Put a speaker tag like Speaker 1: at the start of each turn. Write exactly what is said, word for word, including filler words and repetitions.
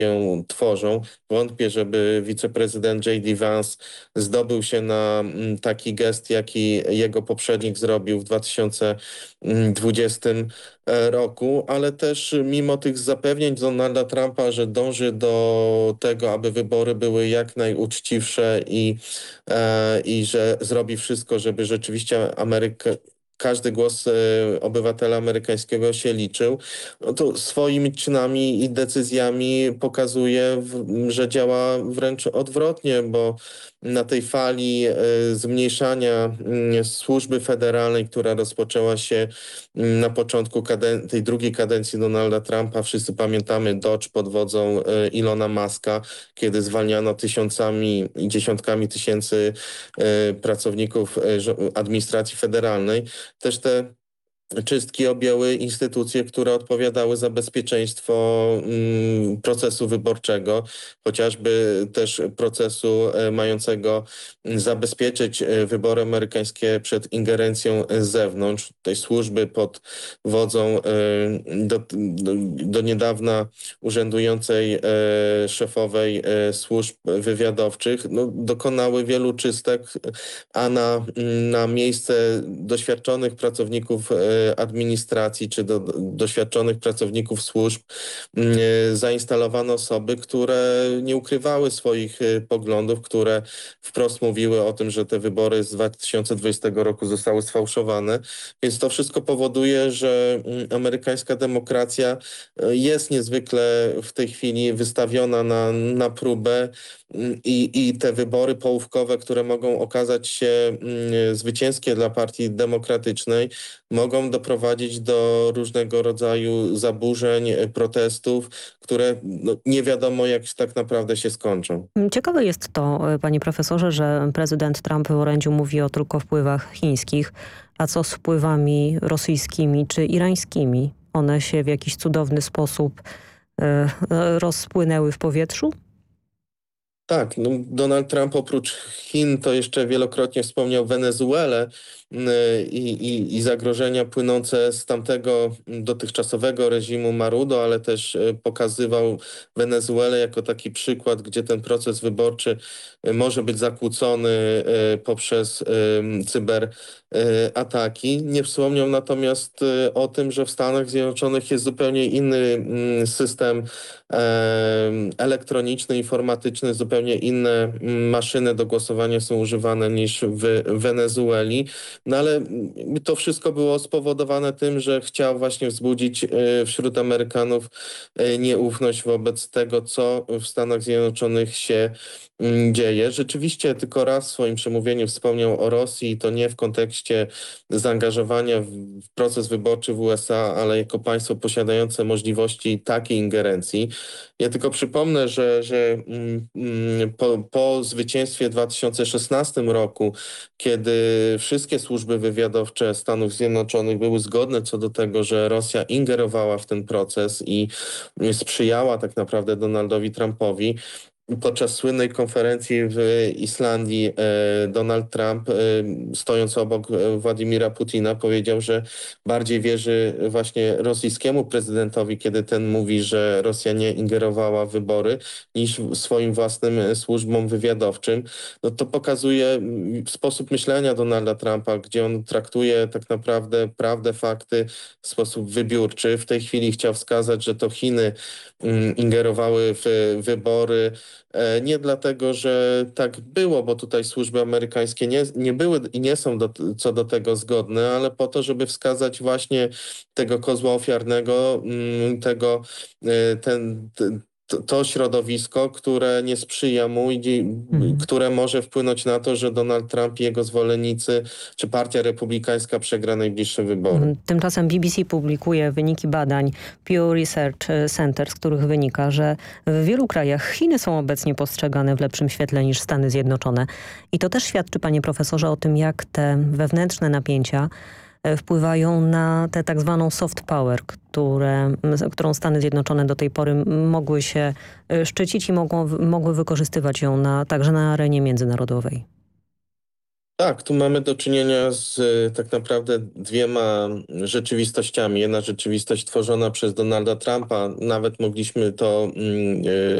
Speaker 1: tworzą. Wątpię, żeby wiceprezydent J D. Vance zdobył się na mm, taki gest, jaki jego poprzednik zrobił w dwa tysiące dwudziestym roku, ale też mimo tych zapewnień Donalda Trumpa, że dąży do tego, aby wybory były jak najuczciwsze i, e, i że zrobi wszystko, żeby rzeczywiście Ameryka każdy głos e, obywatela amerykańskiego się liczył, no to swoimi czynami i decyzjami pokazuje, w, że działa wręcz odwrotnie, bo na tej fali e, zmniejszania mm, służby federalnej, która rozpoczęła się mm, na początku kaden- tej drugiej kadencji Donalda Trumpa, wszyscy pamiętamy Dodge pod wodzą e, Ilona Muska, kiedy zwalniano tysiącami i dziesiątkami tysięcy e, pracowników e, żo- administracji federalnej. Też te czystki objęły instytucje, które odpowiadały za bezpieczeństwo mm, procesu wyborczego, chociażby też procesu e, mającego zabezpieczyć e, wybory amerykańskie przed ingerencją z zewnątrz. Tej służby pod wodzą e, do, do, do niedawna urzędującej e, szefowej e, służb wywiadowczych no, dokonały wielu czystek, a na, na miejsce doświadczonych pracowników e, administracji czy do, doświadczonych pracowników służb y, zainstalowano osoby, które nie ukrywały swoich y, poglądów, które wprost mówiły o tym, że te wybory z dwa tysiące dwudziestego roku zostały sfałszowane. Więc to wszystko powoduje, że y, amerykańska demokracja y, jest niezwykle w tej chwili wystawiona na, na próbę y, i, i te wybory połówkowe, które mogą okazać się y, zwycięskie dla Partii Demokratycznej, mogą doprowadzić do różnego rodzaju zaburzeń, protestów, które no, nie wiadomo jak tak naprawdę się skończą.
Speaker 2: Ciekawe jest to, panie profesorze, że prezydent Trump w orędziu mówi o tylko wpływach chińskich, a co z wpływami rosyjskimi czy irańskimi? One się w jakiś cudowny sposób e, rozpłynęły w powietrzu?
Speaker 1: Tak, no Donald Trump oprócz Chin to jeszcze wielokrotnie wspomniał Wenezuelę y, i, i zagrożenia płynące z tamtego dotychczasowego reżimu Marudo, ale też y, pokazywał Wenezuelę jako taki przykład, gdzie ten proces wyborczy y, może być zakłócony y, poprzez y, cyberataki. Nie wspomniał natomiast y, o tym, że w Stanach Zjednoczonych jest zupełnie inny y, system y, elektroniczny, informatyczny, zupełnie inne maszyny do głosowania są używane niż w Wenezueli. No ale to wszystko było spowodowane tym, że chciał właśnie wzbudzić wśród Amerykanów nieufność wobec tego, co w Stanach Zjednoczonych się dzieje. Rzeczywiście tylko raz w swoim przemówieniu wspomniał o Rosji i to nie w kontekście zaangażowania w proces wyborczy w U S A, ale jako państwo posiadające możliwości takiej ingerencji. Ja tylko przypomnę, że, że po, po zwycięstwie w dwa tysiące szesnastym roku, kiedy wszystkie służby wywiadowcze Stanów Zjednoczonych były zgodne co do tego, że Rosja ingerowała w ten proces i sprzyjała tak naprawdę Donaldowi Trumpowi, podczas słynnej konferencji w Islandii e, Donald Trump, e, stojąc obok e, Władimira Putina, powiedział, że bardziej wierzy właśnie rosyjskiemu prezydentowi, kiedy ten mówi, że Rosja nie ingerowała w wybory, niż swoim własnym e, służbom wywiadowczym. No to pokazuje mm, sposób myślenia Donalda Trumpa, gdzie on traktuje tak naprawdę prawdę, fakty w sposób wybiórczy. W tej chwili chciał wskazać, że to Chiny mm, ingerowały w wybory, nie dlatego, że tak było, bo tutaj służby amerykańskie nie, nie były i nie są do, co do tego zgodne, ale po to, żeby wskazać właśnie tego kozła ofiarnego, tego, ten, ten to, to środowisko, które nie sprzyja mu i
Speaker 2: Mhm.
Speaker 1: które może wpłynąć na to, że Donald Trump i jego zwolennicy czy Partia Republikańska przegra najbliższe wybory.
Speaker 2: Tymczasem B B C publikuje wyniki badań Pew Research Center, z których wynika, że w wielu krajach Chiny są obecnie postrzegane w lepszym świetle niż Stany Zjednoczone. I to też świadczy, panie profesorze, o tym, jak te wewnętrzne napięcia wpływają na tę tak zwaną soft power, które, którą Stany Zjednoczone do tej pory mogły się szczycić i mogą, mogły wykorzystywać ją na, także na arenie międzynarodowej.
Speaker 1: Tak, tu mamy do czynienia z e, tak naprawdę dwiema rzeczywistościami. Jedna rzeczywistość tworzona przez Donalda Trumpa, nawet mogliśmy to mm, e,